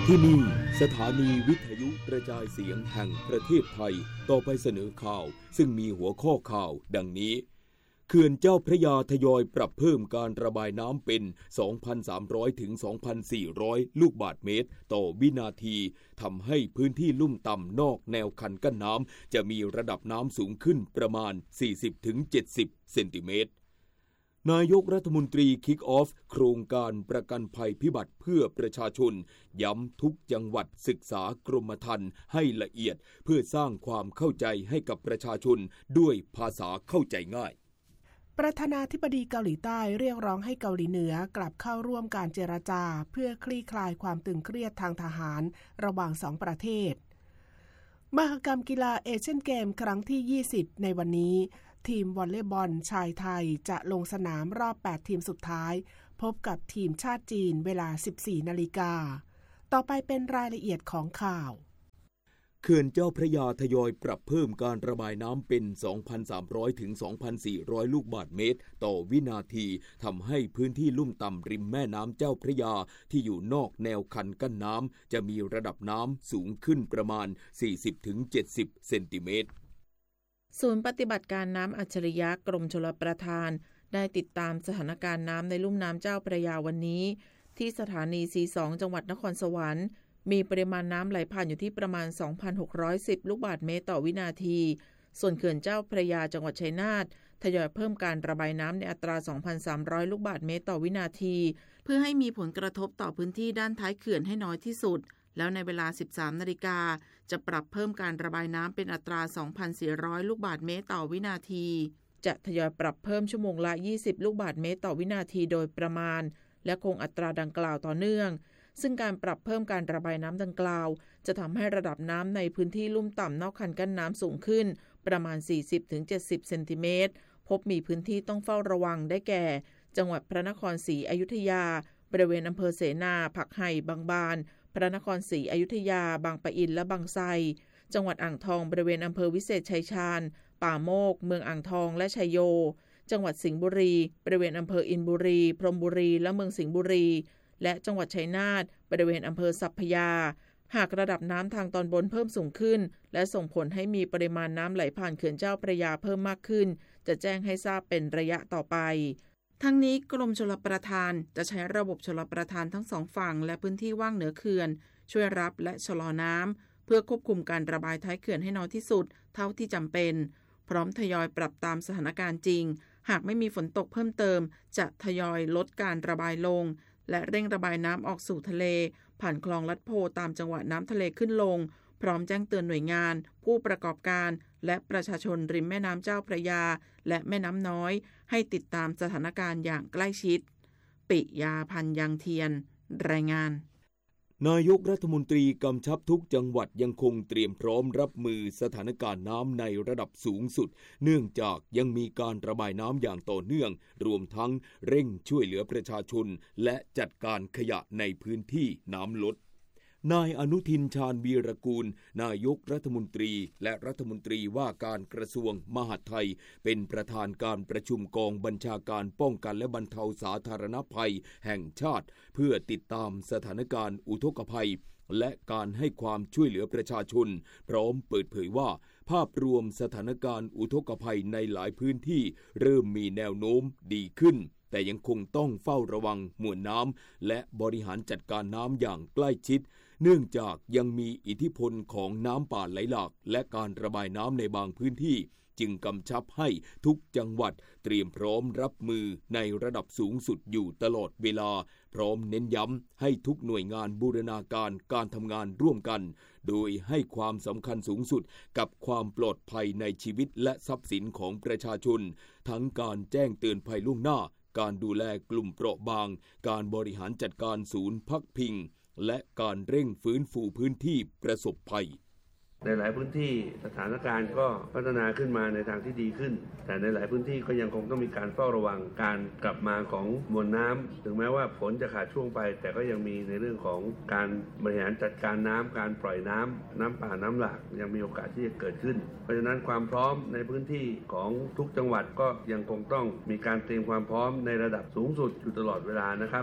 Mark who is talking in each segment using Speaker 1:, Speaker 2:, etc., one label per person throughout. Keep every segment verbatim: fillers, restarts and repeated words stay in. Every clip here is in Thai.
Speaker 1: ที่นี่สถานีวิทยุกระจายเสียงแห่งประเทศไทยต่อไปเสนอข่าวซึ่งมีหัวข้อข่าวดังนี้เขื่อนเจ้าพระยาทยอยปรับเพิ่มการระบายน้ำเป็น สองพันสามร้อย ถึง สองพันสี่ร้อย ลูกบาศก์เมตรต่อวินาทีทำให้พื้นที่ลุ่มต่ำนอกแนวคันกั้นน้ำจะมีระดับน้ำสูงขึ้นประมาณ สี่สิบถึงเจ็ดสิบ เซนติเมตรนายกรัฐมนตรีคิกออฟโครงการประกันภัยพิบัติเพื่อประชาชนย้ำทุกจังหวัดศึกษากรมธรรม์ให้ละเอียดเพื่อสร้างความเข้าใจให้กับประชาชนด้วยภาษาเข้าใจง่าย
Speaker 2: ประธานาธิบดีเกาหลีใต้เรียกร้องให้เกาหลีเหนือกลับเข้าร่วมการเจรจาเพื่อคลี่คลายความตึงเครียดทางทหารระหว่างสองประเทศมหกรรมกีฬาเอเชียนเกมครั้งที่ยี่สิบในวันนี้ทีมวอลเลย์บอลชายไทยจะลงสนามรอบแปดทีมสุดท้ายพบกับทีมชาติจีนเวลา สิบสี่นาฬิกา ต่อไปเป็นรายละเอียดของข่าว
Speaker 1: เขื่อนเจ้าพระยาทยอยปรับเพิ่มการระบายน้ำเป็น สองพันสามร้อย ถึง สองพันสี่ร้อย ลูกบาศก์เมตรต่อวินาทีทำให้พื้นที่ลุ่มต่ำริมแม่น้ำเจ้าพระยาที่อยู่นอกแนวคันกั้นน้ำจะมีระดับน้ำสูงขึ้นประมาณ สี่สิบถึงเจ็ดสิบ เซนติเมตร
Speaker 3: ศูนย์ปฏิบัติการน้ำอัจฉริยะกรมชลประทานได้ติดตามสถานการณ์น้ำในลุ่มน้ำเจ้าพระยาวันนี้ที่สถานี ซี สอง จังหวัดนครสวรรค์มีปริมาณน้ำไหลผ่านอยู่ที่ประมาณ สองพันหกร้อยสิบ ลูกบาศก์เมตรต่อวินาทีส่วนเขื่อนเจ้าพระยาจังหวัดชัยนาททยอยเพิ่มการระบายน้ำในอัตรา สองพันสามร้อย ลูกบาศก์เมตรต่อวินาทีเพื่อให้มีผลกระทบต่อพื้นที่ด้านท้ายเขื่อนให้น้อยที่สุดแล้วในเวลา สิบสามนาฬิกาจะปรับเพิ่มการระบายน้ำเป็นอัตรา สองพันสี่ร้อย ลูกบาศก์เมตรต่อวินาทีจะทยอยปรับเพิ่มชั่วโมงละยี่สิบลูกบาศก์เมตรต่อวินาทีโดยประมาณและคงอัตราดังกล่าวต่อเนื่องซึ่งการปรับเพิ่มการระบายน้ำดังกล่าวจะทำให้ระดับน้ำในพื้นที่ลุ่มต่ำนอกคันกั้นน้ำสูงขึ้นประมาณ สี่สิบถึงเจ็ดสิบ เซนติเมตรพบมีพื้นที่ต้องเฝ้าระวังได้แก่จังหวัดพระนครศรีอยุธยาบริเวณอำเภอเสนาผักไห่บางบานพระนครศรีอยุธยาบางปะอินและบางไทรจังหวัดอ่างทองบริเวณอำเภอวิเศษชัยชาญป่าโมกเมืองอ่างทองและชัยโยจังหวัดสิงห์บุรีบริเวณอำเภออินบุรีพรหมบุรีและเมืองสิงห์บุรีและจังหวัดชัยนาทบริเวณอำเภอสัพพยาหากระดับน้ำทางตอนบนเพิ่มสูงขึ้นและส่งผลให้มีปริมาณน้ำไหลผ่านเขื่อนเจ้าพระยาเพิ่มมากขึ้นจะแจ้งให้ทราบเป็นระยะต่อไปทั้งนี้กรมชลประทานจะใช้ระบบชลประทานทั้งสองฝั่งและพื้นที่ว่างเหนือเขื่อนช่วยรับและชะลอน้ำเพื่อควบคุมการระบายท้ายเขื่อนให้น้อยที่สุดเท่าที่จำเป็นพร้อมทยอยปรับตามสถานการณ์จริงหากไม่มีฝนตกเพิ่มเติมจะทยอยลดการระบายลงและเร่งระบายน้ำออกสู่ทะเลผ่านคลองลัดโพตามจังหวะน้ำทะเลขึ้นลงพร้อมแจ้งเตือนหน่วยงานผู้ประกอบการและประชาชนริมแม่น้ำเจ้าพระยาและแม่น้ำน้อยให้ติดตามสถานการณ์อย่างใกล้ชิดปิยาพันธ์ยังเทียนรายงาน
Speaker 1: นายกรัฐมนตรีกำชับทุกจังหวัดยังคงเตรียมพร้อมรับมือสถานการณ์น้ำในระดับสูงสุดเนื่องจากยังมีการระบายน้ำอย่างต่อเนื่องรวมทั้งเร่งช่วยเหลือประชาชนและจัดการขยะในพื้นที่น้ำลดนายอนุทินชาญวีรกูลนายกรัฐมนตรีและรัฐมนตรีว่าการกระทรวงมหาดไทยเป็นประธานการประชุมกองบัญชาการป้องกันและบรรเทาสาธารณภัยแห่งชาติเพื่อติดตามสถานการณ์อุทกภัยและการให้ความช่วยเหลือประชาชนพร้อมเปิดเผยว่าภาพรวมสถานการณ์อุทกภัยในหลายพื้นที่เริ่มมีแนวโน้มดีขึ้นแต่ยังคงต้องเฝ้าระวังมวลน้ำและบริหารจัดการน้ำอย่างใกล้ชิดเนื่องจากยังมีอิทธิพลของน้ำป่าไหลหลากและการระบายน้ำในบางพื้นที่จึงกำชับให้ทุกจังหวัดเตรียมพร้อมรับมือในระดับสูงสุดอยู่ตลอดเวลาพร้อมเน้นย้ำให้ทุกหน่วยงานบูรณาการการทำงานร่วมกันโดยให้ความสำคัญสูงสุดกับความปลอดภัยในชีวิตและทรัพย์สินของประชาชนทั้งการแจ้งเตือนภัยล่วงหน้าการดูแลกลุ่มเปราะบางการบริหารจัดการศูนย์พักพิงและการเร่งฟื้นฟูพื้นที่ประสบภัย
Speaker 4: ในหลายพื้นที่สถานการณ์ก็พัฒนาขึ้นมาในทางที่ดีขึ้นแต่ในหลายพื้นที่ก็ยังคงต้องมีการเฝ้าระวังการกลับมาของมวลน้ำถึงแม้ว่าฝนจะขาดช่วงไปแต่ก็ยังมีในเรื่องของการบริหารจัดการน้ำการปล่อยน้ำน้ำป่าน้ำหลากยังมีโอกาสที่จะเกิดขึ้นเพราะฉะนั้นความพร้อมในพื้นที่ของทุกจังหวัดก็ยังคงต้องมีการเตรียมความพร้อมในระดับสูงสุดอยู่ตลอดเวลานะครับ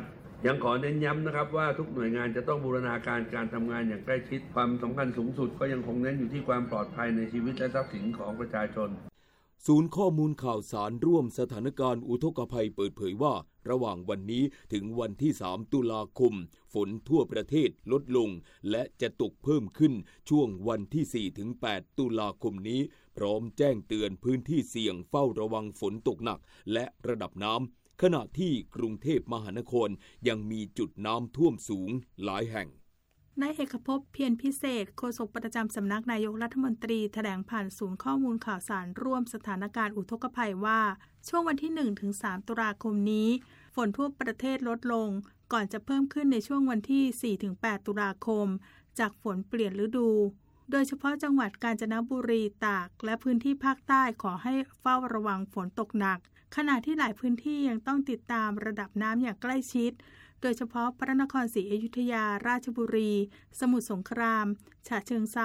Speaker 4: ยังขอเน้นย้ำนะครับว่าทุกหน่วยงานจะต้องบูรณาการการทำงานอย่างใกล้ชิดความสำคัญสูงสุดก็ยังคงเน้นอยู่ที่ความปลอดภัยในชีวิตและทรัพย์สินของประชาชน
Speaker 1: ศูนย์ข้อมูลข่าวสารร่วมสถานการณ์อุทกภัยเปิดเผยว่าระหว่างวันนี้ถึงวันที่สามตุลาคมฝนทั่วประเทศลดลงและจะตกเพิ่มขึ้นช่วงวันที่สี่ถึงแปดตุลาคมนี้พร้อมแจ้งเตือนพื้นที่เสี่ยงเฝ้าระวังฝนตกหนักและระดับน้ำขณะที่กรุงเทพมหานครยังมีจุดน้ำท่วมสูงหลายแห่ง
Speaker 5: นายเอกภพเพียรพิเศษโฆษกประจำสำนักนายกรัฐมนตรีแถลงผ่านศูนย์ข้อมูลข่าวสารร่วมสถานการณ์อุทกภัยว่าช่วงวันที่ หนึ่งถึงสาม ตุลาคมนี้ฝนทั่วประเทศลดลงก่อนจะเพิ่มขึ้นในช่วงวันที่ สี่ถึงแปด ตุลาคมจากฝนเปลี่ยนฤดูโดยเฉพาะจังหวัดกาญจนบุรีตากและพื้นที่ภาคใต้ขอให้เฝ้าระวังฝนตกหนักขณะที่หลายพื้นที่ยังต้องติดตามระดับน้ำอย่างใกล้ชิดโดยเฉพาะพระนครศรีอยุธยาราชบุรีสมุทรสงครามฉะเชิงเทรา